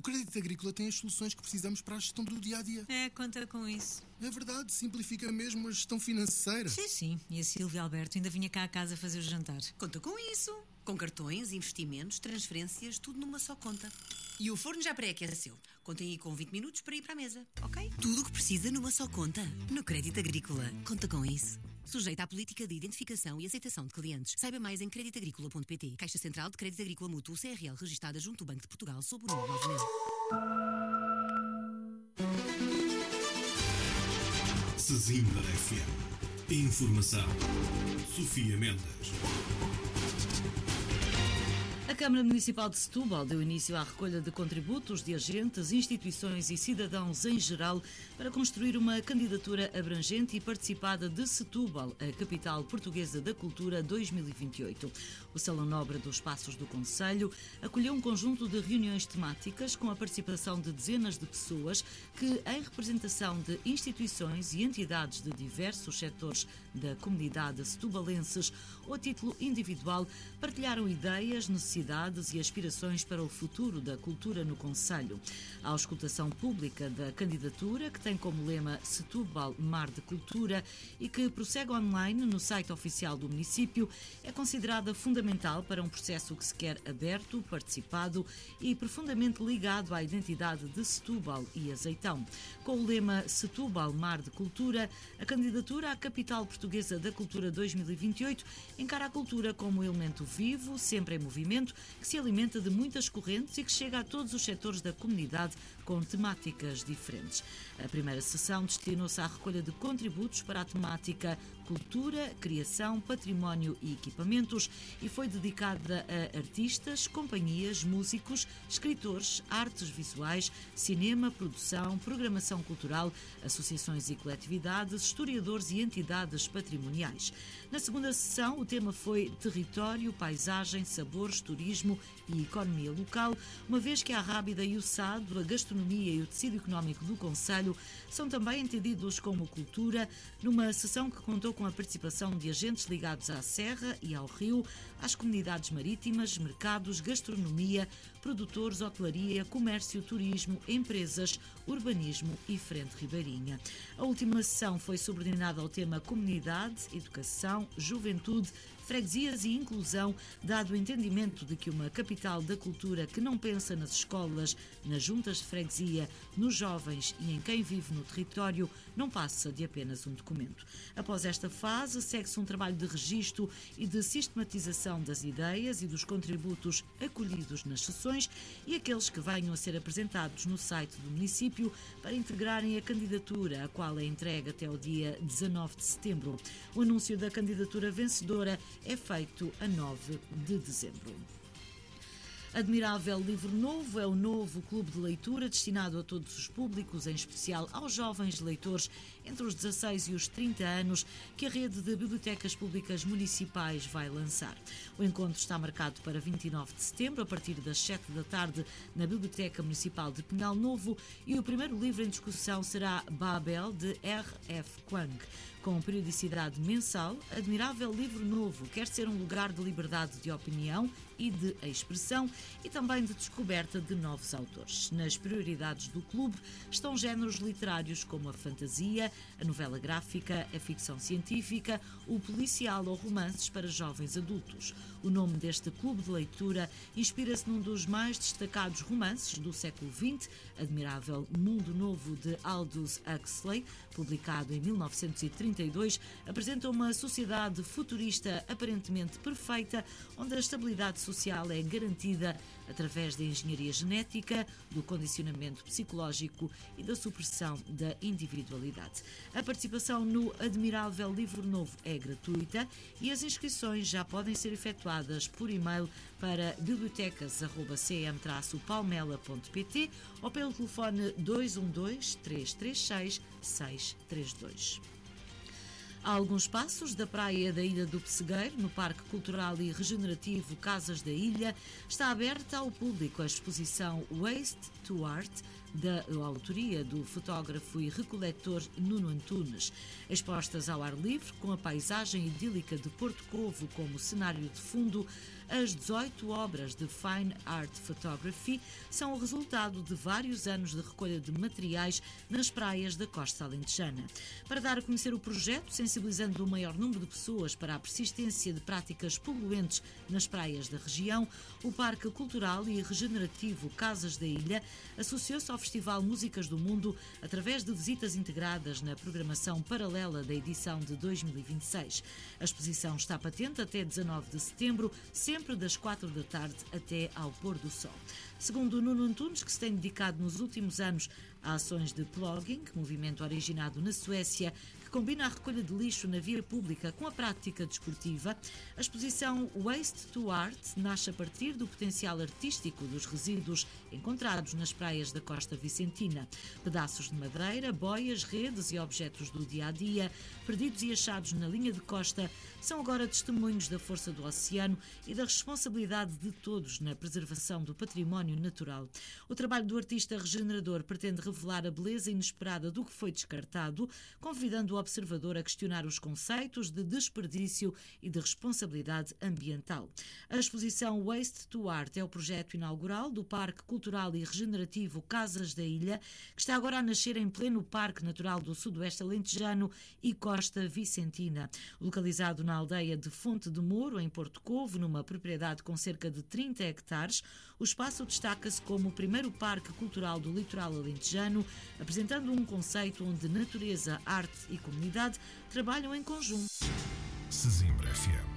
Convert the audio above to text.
Crédito Agrícola tem as soluções que precisamos para a gestão do dia-a-dia. Conta com isso. É verdade, simplifica mesmo a gestão financeira. Sim. E a Silvia Alberto ainda vinha cá a casa fazer o jantar. Conta com isso. Com cartões, investimentos, transferências, tudo numa só conta. E o forno já pré-aqueceu. Contem aí com 20 minutos para ir para a mesa, ok? Tudo o que precisa numa só conta. No Crédito Agrícola. Conta com isso. Sujeita à política de identificação e aceitação de clientes. Saiba mais em creditagricola.pt. Caixa Central de Crédito Agrícola Mútuo CRL, registada junto ao Banco de Portugal sob o número 9000. Sesimbra FM. Informação. Sofia Mendes. A Câmara Municipal de Setúbal deu início à recolha de contributos de agentes, instituições e cidadãos em geral para construir uma candidatura abrangente e participada de Setúbal, a capital portuguesa da cultura 2028. O Salão Nobre dos Passos do Concelho acolheu um conjunto de reuniões temáticas com a participação de dezenas de pessoas que, em representação de instituições e entidades de diversos setores da comunidade setubalenses ou a título individual, partilharam ideias, necessidades e aspirações para o futuro da cultura no concelho. A auscultação pública da candidatura, que tem como lema Setúbal Mar de Cultura e que prossegue online no site oficial do município, é considerada fundamental para um processo que se quer aberto, participado e profundamente ligado à identidade de Setúbal e Azeitão. Com o lema Setúbal Mar de Cultura, a candidatura à capital portuguesa da cultura 2028 encara a cultura como um elemento vivo, sempre em movimento, que se alimenta de muitas correntes e que chega a todos os setores da comunidade com temáticas diferentes. A primeira sessão destinou-se à recolha de contributos para a temática cultura, criação, património e equipamentos e foi dedicada a artistas, companhias, músicos, escritores, artes visuais, cinema, produção, programação cultural, associações e coletividades, historiadores e entidades patrimoniais. Na segunda sessão, o tema foi território, paisagem, sabores, turismo e economia local, uma vez que a Rábida e o Sado, a gastronomia e o tecido económico do concelho são também entendidos como cultura, numa sessão que contou com a participação de agentes ligados à Serra e ao Rio, às comunidades marítimas, mercados, gastronomia, produtores, hotelaria, comércio, turismo, empresas, urbanismo e frente ribeirinha. A última sessão foi subordinada ao tema comunidade, educação, juventude, freguesias e inclusão, dado o entendimento de que uma capital da cultura que não pensa nas escolas, nas juntas de freguesia, nos jovens e em quem vive no território, não passa de apenas um documento. Após esta fase, segue-se um trabalho de registro e de sistematização das ideias e dos contributos acolhidos nas sessões e aqueles que venham a ser apresentados no site do município para integrarem a candidatura, a qual é entregue até o dia 19 de setembro. O anúncio da candidatura vencedora é feito a 9 de dezembro. Admirável Livro Novo é o novo clube de leitura destinado a todos os públicos, em especial aos jovens leitores entre os 16 e os 30 anos, que a rede de bibliotecas públicas municipais vai lançar. O encontro está marcado para 29 de setembro, a partir das 7 da tarde, na Biblioteca Municipal de Pinhal Novo, e o primeiro livro em discussão será Babel, de R.F. Kuang. Com periodicidade mensal, Admirável Livro Novo quer ser um lugar de liberdade de opinião e de expressão e também de descoberta de novos autores. Nas prioridades do clube estão géneros literários como a fantasia, a novela gráfica, a ficção científica, o policial ou romances para jovens adultos. O nome deste clube de leitura inspira-se num dos mais destacados romances do século XX, Admirável Mundo Novo, de Aldous Huxley, publicado em 1932, apresenta uma sociedade futurista aparentemente perfeita, onde a estabilidade social é garantida através da engenharia genética, do condicionamento psicológico e da supressão da individualidade. A participação no Admirável Livro Novo é gratuita e as inscrições já podem ser efetuadas por e-mail para bibliotecas@cm-palmela.pt ou pelo telefone 212 336 632. A alguns passos da praia da Ilha do Pessegueiro, no Parque Cultural e Regenerativo Casas da Ilha, está aberta ao público a exposição Waste to Art, da autoria do fotógrafo e recoletor Nuno Antunes. Expostas ao ar livre, com a paisagem idílica de Porto Covo como cenário de fundo, as 18 obras de Fine Art Photography são o resultado de vários anos de recolha de materiais nas praias da costa alentejana. Para dar a conhecer o projeto, sensibilizando o maior número de pessoas para a persistência de práticas poluentes nas praias da região, o Parque Cultural e Regenerativo Casas da Ilha associou-se ao Festival Músicas do Mundo através de visitas integradas na programação paralela da edição de 2026. A exposição está patente até 19 de setembro, sempre das 4 da tarde até ao pôr do sol. Segundo Nuno Antunes, que se tem dedicado nos últimos anos a ações de plugging, movimento originado na Suécia, que combina a recolha de lixo na via pública com a prática desportiva, a exposição Waste to Art nasce a partir do potencial artístico dos resíduos encontrados nas praias da costa vicentina. Pedaços de madeira, boias, redes e objetos do dia-a-dia, perdidos e achados na linha de costa, são agora testemunhos da força do oceano e da responsabilidade de todos na preservação do património natural. O trabalho do artista regenerador pretende revelar a beleza inesperada do que foi descartado, convidando o observador a questionar os conceitos de desperdício e de responsabilidade ambiental. A exposição Waste to Art é o projeto inaugural do Parque Cultural e Regenerativo Casas da Ilha, que está agora a nascer em pleno Parque Natural do Sudoeste Alentejano e Costa Vicentina. Localizado na aldeia de Fonte de Moro, em Porto Covo, numa propriedade com cerca de 30 hectares, o espaço destaca-se como o primeiro parque cultural do litoral alentejano, apresentando um conceito onde natureza, arte e comunidade trabalham em conjunto. Sesimbra FM.